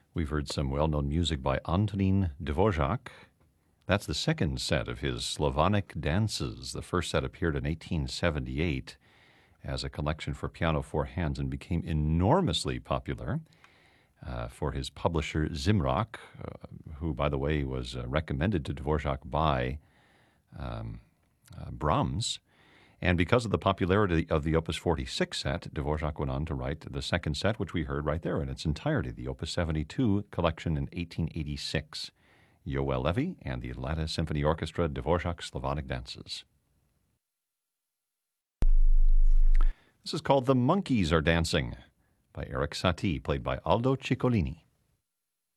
We've heard some well-known music by Antonín Dvořák. That's the second set of his Slavonic dances. The first set appeared in 1878 as a collection for piano four hands and became enormously popular for his publisher Zimrock, who, by the way, was recommended to Dvořák by Brahms. And because of the popularity of the Opus 46 set, Dvořák went on to write the second set, which we heard right there in its entirety, the Opus 72 collection in 1886. Yoel Levy and the Atlanta Symphony Orchestra, Dvořák's Slavonic Dances. This is called The Monkeys Are Dancing by Erik Satie, played by Aldo Ciccolini.